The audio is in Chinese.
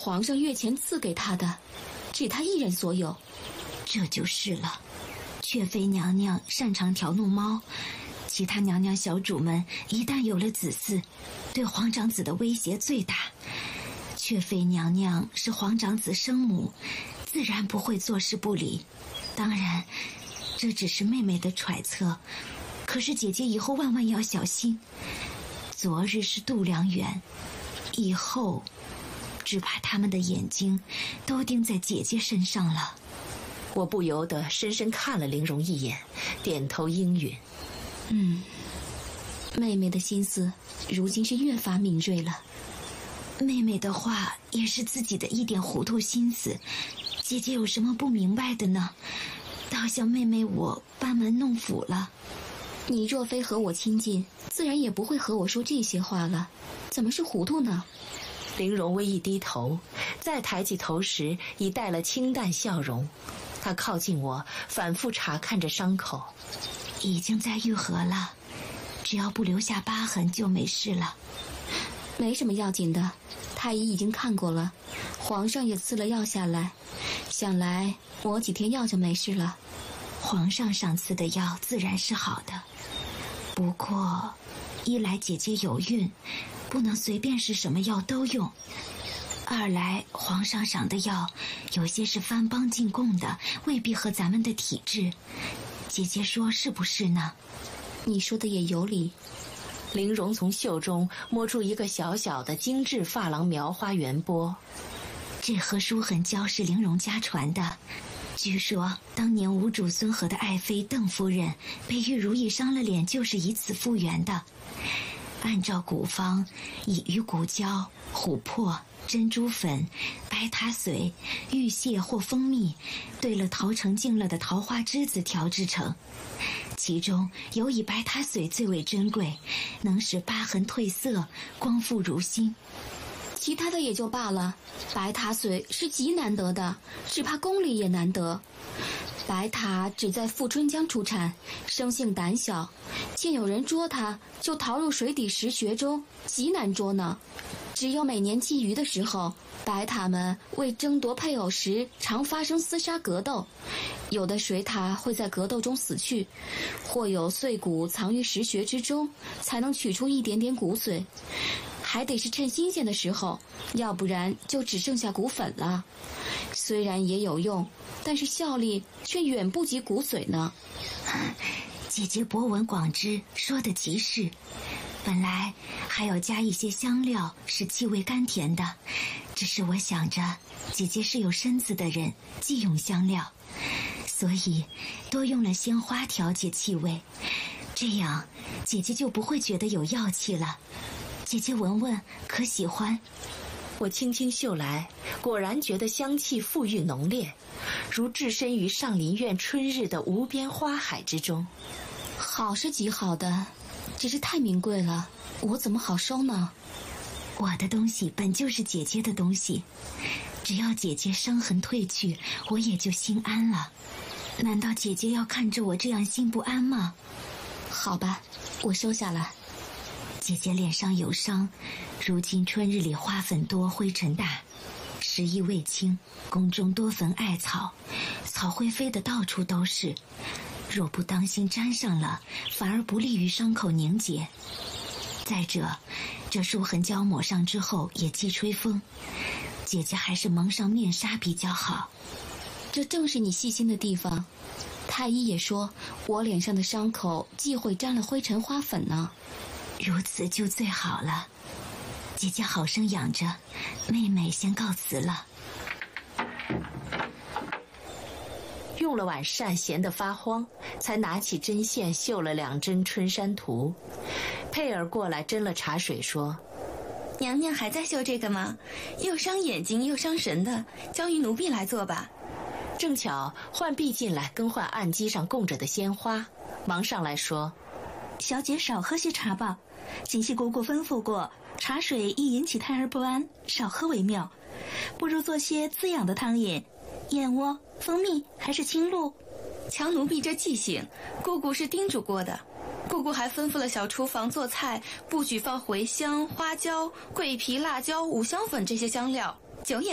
皇上月前赐给他的，只他一人所有。 这就是了。雀妃娘娘擅长调弄猫，其他娘娘小主们一旦有了子嗣，对皇长子的威胁最大。雀妃娘娘是皇长子生母，自然不会坐视不理。当然，这只是妹妹的揣测，可是姐姐以后万万要小心。昨日是度量圆，以后只怕他们的眼睛都盯在姐姐身上了。 我不由得深深看了玲珑一眼，点头应允。 妹妹的心思如今是越发敏锐了。 妹妹的话也是自己的一点糊涂心思，姐姐有什么不明白的呢？倒像妹妹我班门弄斧了。 你若非和我亲近，自然也不会和我说这些话了，怎么是糊涂呢？ 玲珑微一低头，再抬起头时已带了清淡笑容。她靠近我，反复查看着伤口。 已经在愈合了，只要不留下疤痕就没事了。 没什么要紧的，太医已经看过了，皇上也赐了药下来，想来抹几天药就没事了。 皇上上赐的药自然是好的，不过一来姐姐有孕，不能随便是什么药都用；二来皇上赏的药有些是番邦进贡的，未必合咱们的体质。姐姐说是不是呢？ 你说的也有理。 玲珑从袖中摸出一个小小的精致珐琅描花圆钵， 这盒书痕胶是玲珑家传的，据说当年吴主孙和的爱妃邓夫人被玉如意伤了脸，就是以此复原的。按照古方，以鱼骨胶、琥珀、珍珠粉、白塔水、玉屑或蜂蜜兑了陶成净了的桃花枝子调制成，其中尤以白塔水最为珍贵，能使疤痕褪色，光复如新。 其他的也就罢了，白塔水是极难得的，只怕宫里也难得。白塔只在富春江出产，生性胆小，见有人捉它，就逃入水底石穴中，极难捉呢。只有每年鲫鱼的时候，白塔们为争夺配偶时，常发生厮杀格斗。有的水獭会在格斗中死去，或有碎骨藏于石穴之中，才能取出一点点骨髓。还得是趁新鲜的时候，要不然就只剩下骨粉了。虽然也有用，但是效力却远不及骨髓呢。 姐姐博闻广知，说得极是。本来还要加一些香料，使气味甘甜的，只是我想着姐姐是有身子的人，忌用香料，所以多用了鲜花调节气味，这样姐姐就不会觉得有药气了。姐姐闻闻可喜欢？ 我轻轻嗅来，果然觉得香气馥郁浓烈，如置身于上林苑春日的无边花海之中。 好是极好的，只是太名贵了，我怎么好收呢？ 我的东西本就是姐姐的东西，只要姐姐伤痕褪去，我也就心安了。难道姐姐要看着我这样心不安吗？ 好吧，我收下来。 姐姐脸上有伤，如今春日里花粉多，灰尘大，时疫未清，宫中多焚艾草，草灰飞得到处都是，若不当心沾上了，反而不利于伤口凝结。再者，这书痕胶抹上之后也忌吹风，姐姐还是蒙上面纱比较好。 这正是你细心的地方。太医也说我脸上的伤口忌讳沾了灰尘花粉呢。 如此就最好了。姐姐好生养着，妹妹先告辞了。 用了晚膳闲得发慌，才拿起针线绣了2针春山图。佩儿过来斟了茶水说， 娘娘还在绣这个吗？又伤眼睛又伤神的，交于奴婢来做吧。 正巧浣碧进来更换案几上供着的鲜花，忙上来说， 小姐少喝些茶吧，锦汐姑姑吩咐过，茶水易引起胎儿不安，少喝为妙。不如做些滋养的汤饮，燕窝、蜂蜜还是青露？ 瞧奴婢这记性，姑姑是叮嘱过的。姑姑还吩咐了小厨房做菜不许放茴香、花椒、桂皮、辣椒、五香粉这些香料，酒也